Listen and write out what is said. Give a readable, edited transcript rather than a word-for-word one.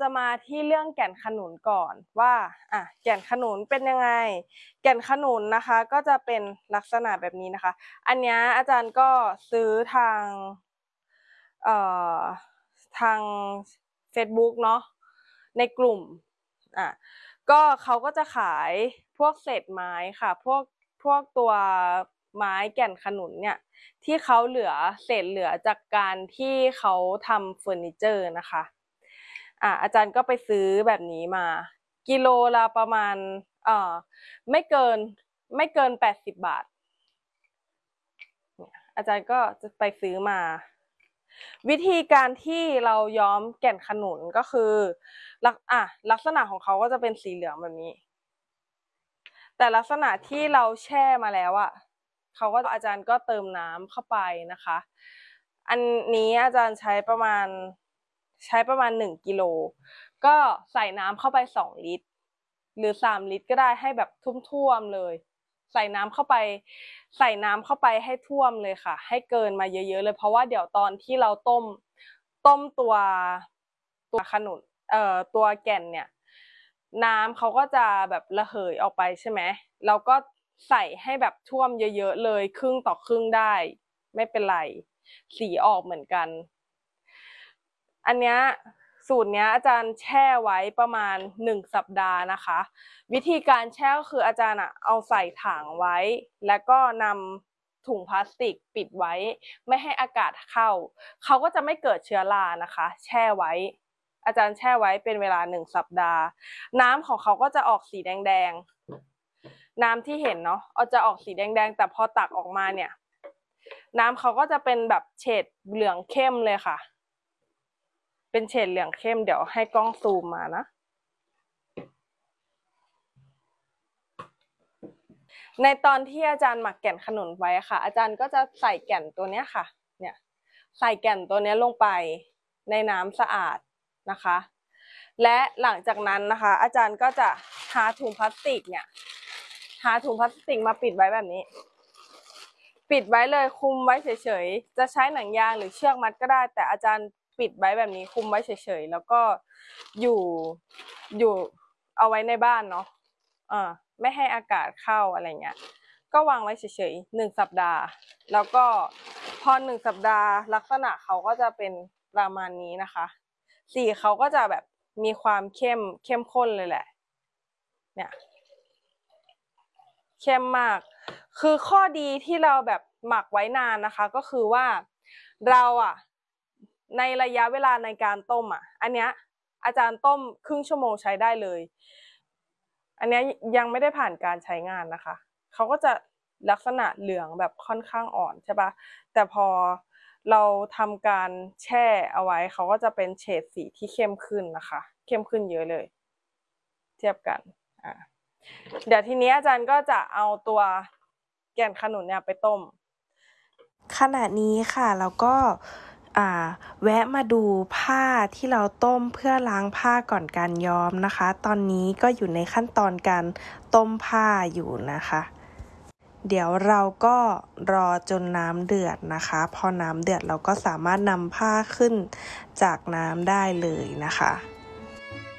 จะมาที่เรื่องแก่นขนุนก่อนว่าแก่นขนุนเป็นยังไงแก่นขนุนนะคะก็จะเป็นลักษณะแบบนี้นะคะอันนี้อาจารย์ก็ซื้อทางทาง Facebook เนาะในกลุ่มก็เขาก็จะขายพวกเศษไม้ค่ะพวกตัวไม้แก่นขนุนเนี่ยที่เขาเหลือเศษเหลือจากการที่เขาทำเฟอร์นิเจอร์นะคะอาจารย์ก็ไปซื้อแบบนี้มากิโลละประมาณไม่เกิน80 บาทอาจารย์ก็จะไปซื้อมาวิธีการที่เราย้อมแก่นขนุนก็คือลักษณะของเขาก็จะเป็นสีเหลืองแบบนี้แต่ลักษณะที่เราแช่มาแล้วอาจารย์ก็เติมน้ำเข้าไปนะคะอันนี้อาจารย์ใช้ประมาณ1 กิโลก็ใส่น้ำเข้าไป2 ลิตรหรือ3 ลิตรก็ได้ให้แบบท่วมๆเลยใส่น้ำเข้าไปให้ท่วมเลยค่ะให้เกินมาเยอะๆเลยเพราะว่าเดี๋ยวตอนที่เราต้มตัวขนุนตัวแก่นเนี่ยน้ำเขาก็จะแบบระเหยออกไปใช่ไหมเราก็ใส่ให้แบบท่วมเยอะๆเลยครึ่งต่อครึ่งได้ไม่เป็นไรสีออกเหมือนกันอันเนี้ยสูตรเนี้ยอาจารย์แช่ไว้ประมาณ1 สัปดาห์นะคะวิธีการแช่ก็คืออาจารย์เอาใส่ถังไว้แล้วก็นำถุงพลาสติกปิดไว้ไม่ให้อากาศเข้าเขาก็จะไม่เกิดเชื้อรานะคะแช่ไว้อาจารย์แช่ไว้เป็นเวลา1 สัปดาห์น้ำของเขาก็จะออกสีแดงๆน้ำที่เห็นเนาะจะออกสีแดงๆแต่พอตักออกมาเนี่ยน้ำเขาก็จะเป็นแบบเฉดเหลืองเข้มเลยค่ะเป็นเฉดเหลืองเข้มเดี๋ยวให้กล้องซูมมานะในตอนที่อาจารย์หมักแก่นขนุนไว้ค่ะอาจารย์ก็จะใส่แก่นตัวนี้ค่ะเนี่ยใส่แก่นตัวนี้ลงไปในน้ำสะอาดนะคะและหลังจากนั้นนะคะอาจารย์ก็จะหาถุงพลาสติกมาปิดไว้แบบนี้ปิดไว้เลยคุมไว้เฉยๆจะใช้หนังยางหรือเชือกมัดก็ได้แต่อาจารย์ปิดไว้แบบนี้คุมไว้เฉยๆแล้วก็อยู่เอาไว้ในบ้านเนาะไม่ให้อากาศเข้าอะไรเงี้ยก็วางไว้เฉยๆ1 สัปดาห์แล้วก็พอ1 สัปดาห์ลักษณะเขาก็จะเป็นประมาณนี้นะคะสีเขาก็จะแบบมีความเข้มข้นเลยแหละเนี่ยเข้มมากคือข้อดีที่เราแบบหมักไว้นานนะคะก็คือว่าเราในระยะเวลาในการต้มอันเนี้ยอาจารย์ต้มครึ่งชั่วโมงใช้ได้เลยอันนี้ยังไม่ได้ผ่านการใช้งานนะคะเขาก็จะลักษณะเหลืองแบบค่อนข้างอ่อนใช่ปะแต่พอเราทำการแช่เอาไว้เขาก็จะเป็นเฉดสีที่เข้มขึ้นนะคะเข้มขึ้นเยอะเลยเทียบกันเดี๋ยวทีนี้อาจารย์ก็จะเอาตัวแก่นขนุนเนี่ยไปต้มขณะนี้ค่ะแล้วก็แวะมาดูผ้าที่เราต้มเพื่อล้างผ้าก่อนการย้อมนะคะตอนนี้ก็อยู่ในขั้นตอนการต้มผ้าอยู่นะคะเดี๋ยวเราก็รอจนน้ำเดือดนะคะพอน้ำเดือดเราก็สามารถนำผ้าขึ้นจากน้ำได้เลยนะคะ